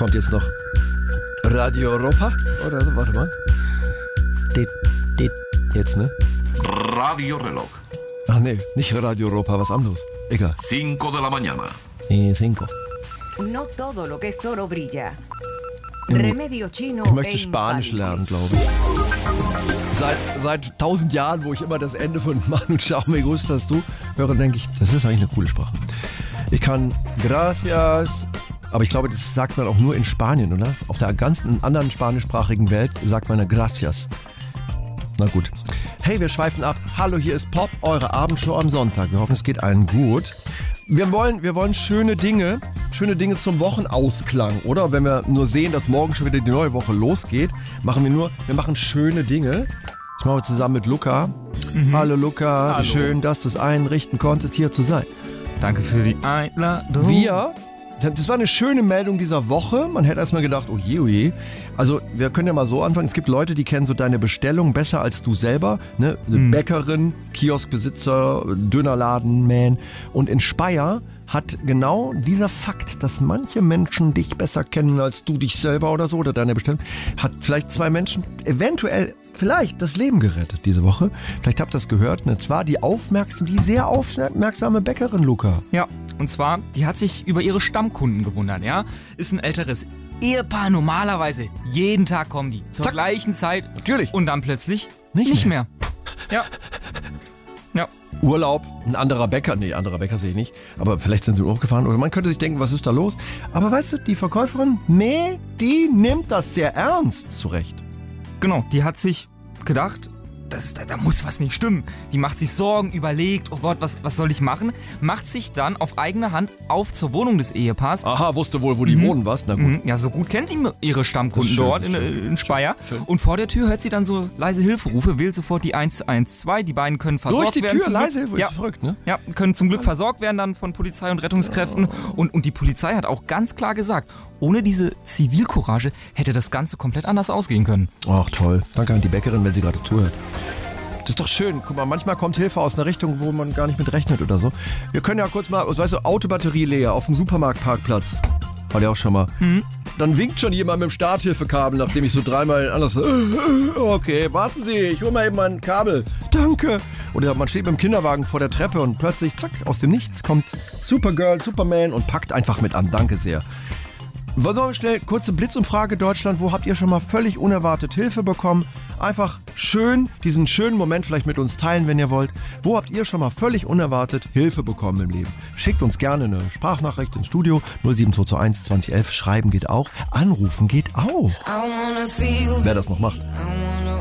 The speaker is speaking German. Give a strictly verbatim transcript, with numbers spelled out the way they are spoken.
Kommt jetzt noch Radio Europa oder so? Warte mal. Det, det, jetzt, ne? Radio Reloj. Ach nee, nicht Radio Europa, was anderes. Egal. Cinco de la mañana. Eh, cinco. No todo lo que es oro brilla. Remedio chino. Ich möchte Spanisch lernen, glaube ich. Seit, seit tausend Jahren, wo ich immer das Ende von Manu Chao me gustas du höre, denke ich, das ist eigentlich eine coole Sprache. Ich kann Gracias, aber ich glaube, das sagt man auch nur in Spanien, oder? Auf der ganzen anderen spanischsprachigen Welt sagt man Gracias. Na gut. Hey, wir schweifen ab. Hallo, hier ist Pop, eure Abendshow am Sonntag. Wir hoffen, es geht allen gut. Wir wollen, wir wollen schöne Dinge, schöne Dinge zum Wochenausklang, oder? Wenn wir nur sehen, dass morgen schon wieder die neue Woche losgeht, machen wir nur, wir machen schöne Dinge. Das machen wir zusammen mit Luca. Mhm. Hallo Luca, Hallo. Schön, dass du es einrichten konntest, hier zu sein. Danke für die Einladung. Wir, das war eine schöne Meldung dieser Woche. Man hätte erstmal gedacht, oh je, oh je. Also wir können ja mal so anfangen. Es gibt Leute, die kennen so deine Bestellung besser als du selber. Ne? Eine mhm. Bäckerin, Kioskbesitzer, Dönerladen-Man. Und in Speyer hat genau dieser Fakt, dass manche Menschen dich besser kennen als du dich selber oder so, oder deine Bestellung, hat vielleicht zwei Menschen eventuell vielleicht das Leben gerettet diese Woche. Vielleicht habt ihr das gehört. Und zwar die aufmerksame, die sehr aufmerksame Bäckerin, Luca. Ja, und zwar, die hat sich über ihre Stammkunden gewundert, ja. Ist ein älteres Ehepaar, normalerweise jeden Tag kommen die zur Zack. Gleichen Zeit. Natürlich. Und dann plötzlich nicht, nicht mehr. mehr. Ja. Ja. Urlaub, ein anderer Bäcker, nee, anderer Bäcker sehe ich nicht, aber vielleicht sind sie hochgefahren oder man könnte sich denken, was ist da los? Aber weißt du, die Verkäuferin, nee, die nimmt das sehr ernst zurecht. Genau, die hat sich gedacht, das, da, da muss was nicht stimmen. Die macht sich Sorgen, überlegt, oh Gott, was, was soll ich machen? Macht sich dann auf eigene Hand auf zur Wohnung des Ehepaars. Aha, wusste wohl, wo die mhm. wohnen, was? Na gut. Mhm. Ja, so gut kennt sie ihre Stammkunden schön, dort in, in Speyer. Schön, schön. Und vor der Tür hört sie dann so leise Hilferufe, wählt sofort die eins eins zwei. Die beiden können versorgt werden. werden. Durch die Tür, leise Hilfe, ja. ist verrückt, ne? Ja, können zum Glück versorgt werden dann von Polizei und Rettungskräften. Oh. Und, und die Polizei hat auch ganz klar gesagt, ohne diese Zivilcourage hätte das Ganze komplett anders ausgehen können. Ach toll, danke an die Bäckerin, wenn sie gerade zuhört. Das ist doch schön. Guck mal, manchmal kommt Hilfe aus einer Richtung, wo man gar nicht mit rechnet oder so. Wir können ja kurz mal, weißt du, Autobatterie leer auf dem Supermarktparkplatz. Hat ja auch schon mal. Mhm. Dann winkt schon jemand mit dem Starthilfekabel, nachdem ich so dreimal anders... Okay, warten Sie, ich hol mal eben mein Kabel. Danke. Oder man steht mit dem Kinderwagen vor der Treppe und plötzlich, zack, aus dem Nichts kommt Supergirl, Superman und packt einfach mit an. Danke sehr. Wollen wir schnell, kurze Blitzumfrage Deutschland. Wo habt ihr schon mal völlig unerwartet Hilfe bekommen? Einfach schön, diesen schönen Moment vielleicht mit uns teilen, wenn ihr wollt. Wo habt ihr schon mal völlig unerwartet Hilfe bekommen im Leben? Schickt uns gerne eine Sprachnachricht ins Studio. null sieben zwei zwei eins zwanzig elf. Schreiben geht auch. Anrufen geht auch. Wer das noch macht.